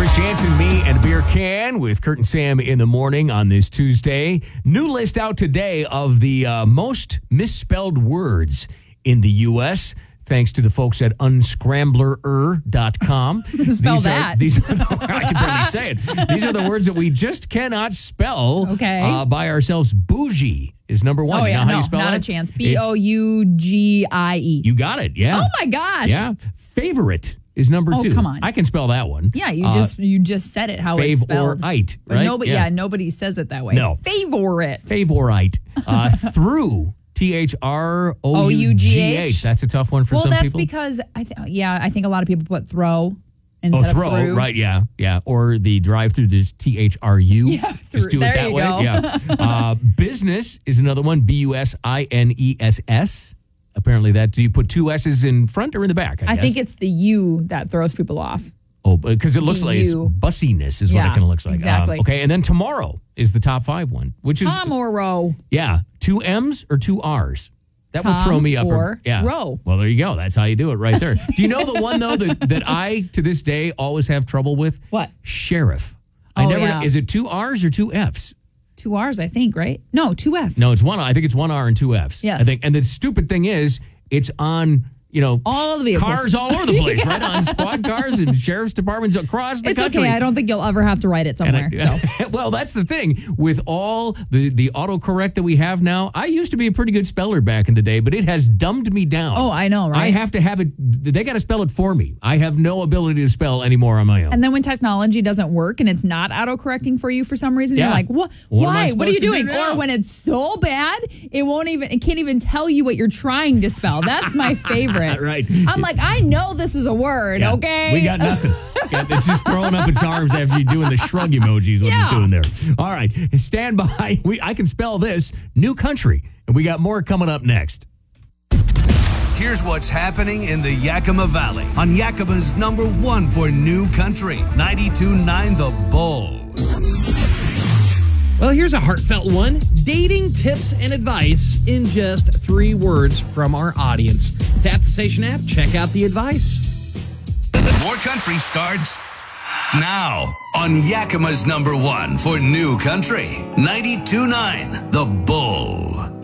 Chris Jansen, me, and a beer can with Kurt and Sam in the morning on this Tuesday. New list out today of the most misspelled words in the U.S., thanks to the folks at unscrambler.com. Spell that. I can barely say it. These are the words that we just cannot spell by ourselves. Bougie is number one. Oh, yeah, you know how you spell not it? a chance. B-O-U-G-I-E. You got it, yeah. Oh, my gosh. Yeah. Favorite is number two. Come on. I can spell that one. Yeah, you just said it how it's spelled. Favorite, But right? nobody says it that way. No. Favorite. Favorite. Through. Through. That's a tough one for some people. Well, that's because I think a lot of people put throw instead of through. Right? Yeah. Or the drive-through. There's THRU. Yeah, just do it that way. Go. Yeah. Business is another one. BUSINESS. Apparently, do you put two S's in front or in the back? I think it's the U that throws people off. Oh, because it looks like it's bussiness is what it kind of looks like. Exactly. Okay, and then tomorrow is the top 5 one, which is tomorrow. Yeah, 2 M's or 2 R's. That would throw me up. Row. Well, there you go. That's how you do it right there. Do you know the one though that I to this day always have trouble with? What? Sheriff. Is it 2 R's or 2 F's? 2 R's, I think, right? No, 2 F's. No, it's one. I think it's 1 R and 2 F's. Yes. I think. And the stupid thing is, it's on. All the vehicles. Cars all over the place, right? On squad cars and sheriff's departments across the country. It's okay. I don't think you'll ever have to write it somewhere. Well, that's the thing. With all the autocorrect that we have now, I used to be a pretty good speller back in the day, but it has dumbed me down. Oh, I know, right? I have to have it. They got to spell it for me. I have no ability to spell anymore on my own. And then when technology doesn't work and it's not autocorrecting for you for some reason, you're like, what? Why? What are you doing? Or when it's so bad, it can't even tell you what you're trying to spell. That's my favorite. Right. I'm like, I know this is a word, okay? We got nothing. It's just throwing up its arms after you're doing the shrug emojis, what it's doing there. All right, stand by. I can spell this, new country. And we got more coming up next. Here's what's happening in the Yakima Valley on Yakima's #1 for new country, 92.9 The Bull. Well, here's a heartfelt one. Dating tips and advice in just 3 words from our audience. Tap the station app, check out the advice. More country starts now on Yakima's #1 for new country, 92.9 The Bull.